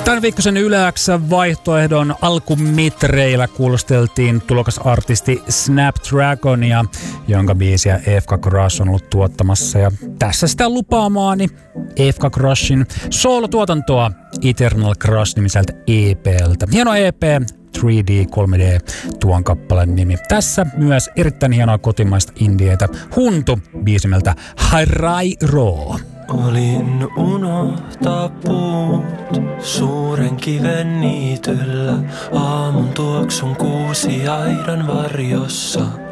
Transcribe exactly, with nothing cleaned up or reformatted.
Tämän viikkoisen Yle X:n vaihtoehdon alkumitreillä kuulosteltiin tulokasartisti Snapdragonia, jonka biisiä E F K Crush on ollut tuottamassa. Ja tässä sitä lupaamaani E F K Crushin soolotuotantoa Eternal Crush-nimiseltä E P:ltä. Hieno E P, kolme D, kolme D, tuon kappaleen nimi. Tässä myös erittäin hienoa kotimaista indietä. Huntu biisimeltä Harai Ro. Olin unohtaa puut suuren kiven niityllä, aamun tuoksun kuusi aidan varjossa.